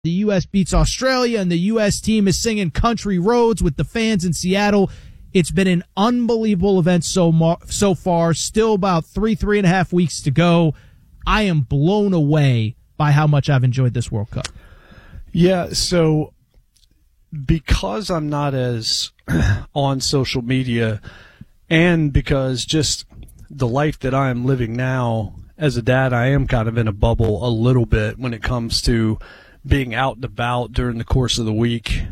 The U.S. beats Australia, and the U.S. team is singing Country Roads with the fans in Seattle. It's been an unbelievable event so far. Still about three and a half weeks to go. I am blown away by how much I've enjoyed this World Cup. Yeah, so because I'm not as on social media, and because just the life that I am living now as a dad, I am kind of in a bubble a little bit when it comes to being out and about during the course of the week.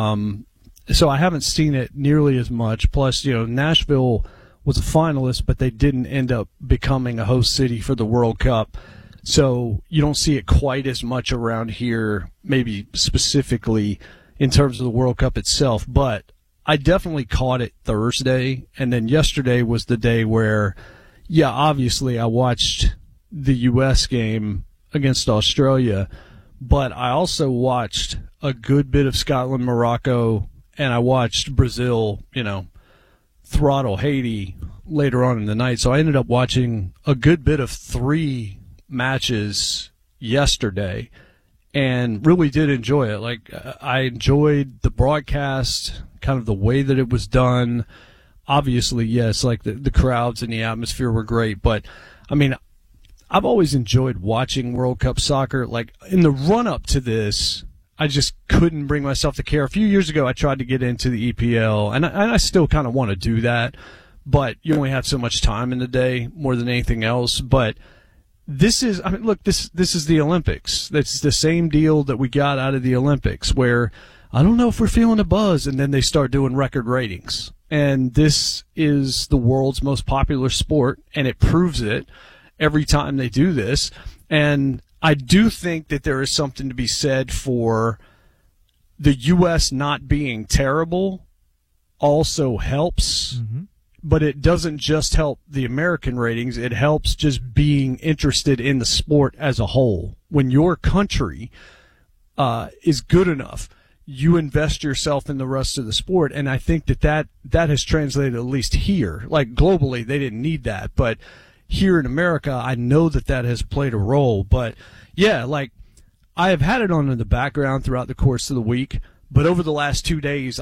So I haven't seen it nearly as much. Plus, Nashville was a finalist, but they didn't end up becoming a host city for the World Cup. So you don't see it quite as much around here, maybe specifically in terms of the World Cup itself. But I definitely caught it Thursday, and then yesterday was the day where, yeah, obviously I watched the U.S. game against Australia, but I also watched a good bit of Scotland, Morocco, and I watched Brazil, throttle Haiti later on in the night. So I ended up watching a good bit of 3 matches yesterday and really did enjoy it. Like, I enjoyed the broadcast, kind of the way that it was done. Obviously, yes, like the crowds and the atmosphere were great, but I mean, I've always enjoyed watching World Cup soccer. Like, in the run-up to this, I just couldn't bring myself to care. A few years ago, I tried to get into the EPL, and I still kind of want to do that, but you only have so much time in the day more than anything else. But this is, look, this is the Olympics. It's the same deal that we got out of the Olympics, where I don't know if we're feeling a buzz, and then they start doing record ratings. And this is the world's most popular sport, and it proves it every time they do this. And I do think that there is something to be said for the U.S. not being terrible also helps, but it doesn't just help the American ratings. It helps just being interested in the sport as a whole. When your country is good enough, you invest yourself in the rest of the sport, and I think that has translated, at least here. Like, globally, they didn't need that, but here in America, I know that has played a role. But, yeah, like, I have had it on in the background throughout the course of the week, but over the last 2 days,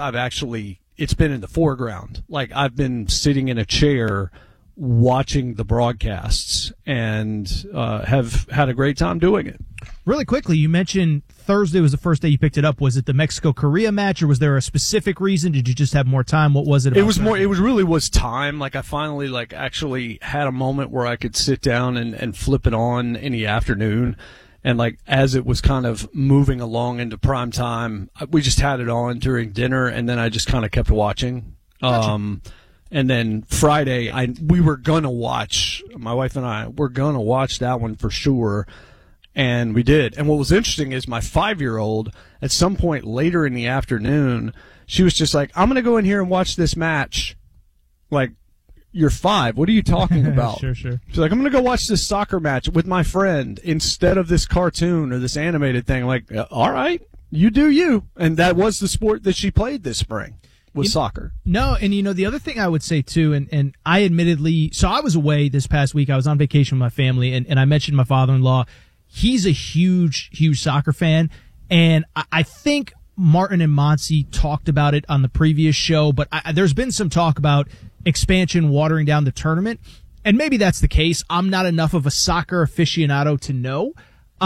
it's been in the foreground. Like, I've been sitting in a chair watching the broadcasts and have had a great time doing it. Really quickly, you mentioned Thursday was the first day you picked it up. Was it the Mexico-Korea match, or was there a specific reason? Did you just have more time? What was it? It was more. It really was time. Like, I finally actually had a moment where I could sit down and flip it on in the afternoon, and like as it was kind of moving along into prime time, we just had it on during dinner, and then I just kind of kept watching. Gotcha. And then Friday, we were gonna watch. My wife and I were gonna watch that one for sure. And we did. And what was interesting is my 5-year-old, at some point later in the afternoon, she was just like, I'm going to go in here and watch this match. Like, you're 5. What are you talking about? Sure. She's like, I'm going to go watch this soccer match with my friend instead of this cartoon or this animated thing. I'm like, all right, you do you. And that was the sport that she played this spring. Was soccer. No, and the other thing I would say too, and I admittedly, so I was away this past week. I was on vacation with my family, and I mentioned my father-in-law. He's a huge soccer fan, and I think Martin and Monsi talked about it on the previous show, but there's been some talk about expansion watering down the tournament, and maybe that's the case. I'm not enough of a soccer aficionado to know,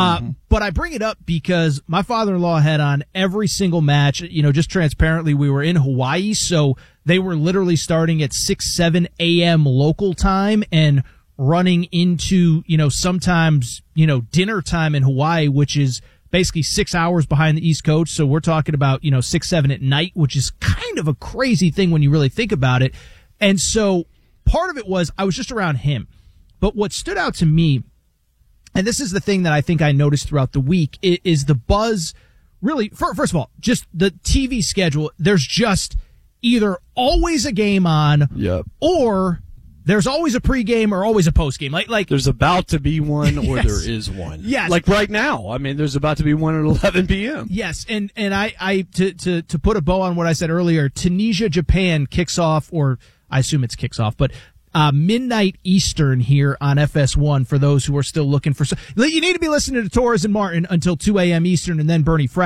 but I bring it up because my father-in-law had on every single match. Just transparently, we were in Hawaii, so they were literally starting at 6-7 a.m. local time and running into, sometimes, dinner time in Hawaii, which is basically 6 hours behind the East Coast. So we're talking about, 6-7 at night, which is kind of a crazy thing when you really think about it. And so part of it was I was just around him. But what stood out to me, and this is the thing that I think I noticed throughout the week, is the buzz. Really, first of all, just the TV schedule. There's just either always a game on, or there's always a pregame or always a postgame. Like there's about to be one, or yes. there is one. Yes. Like right now. I mean, there's about to be one at 11 p.m. Yes, and I to put a bow on what I said earlier, Tunisia Japan kicks off, or I assume it's kicks off, but midnight Eastern here on FS1 for those who are still looking for. You need to be listening to Torres and Martin until 2 a.m. Eastern, and then Bernie Frack.